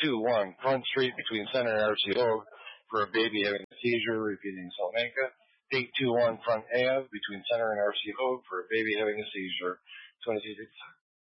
821 Front Street between Center and RC Road for a baby having a seizure, repeating Salamanca. 821 Front Ave between Center and RC Road for a baby having a seizure. 26